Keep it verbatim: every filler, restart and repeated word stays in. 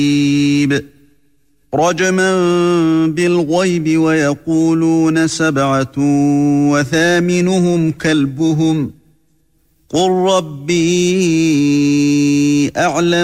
رجما بالغيب ويقولون سبعة وثامنهم كلبهم قل ربي أعلم